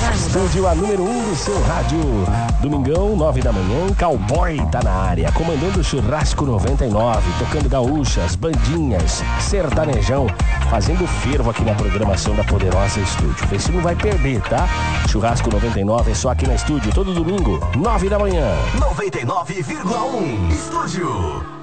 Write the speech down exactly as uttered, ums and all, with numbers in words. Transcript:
Estúdio a número um do seu rádio. Domingão, nove da manhã, Cowboy tá na área, comandando o Churrasco noventa e nove, tocando gaúchas, bandinhas, sertanejão, fazendo fervo aqui na programação da Poderosa Estúdio. Vê se não vai perder, tá? Churrasco noventa e nove é só aqui na Estúdio, todo domingo, nove da manhã. noventa e nove vírgula um Estúdio.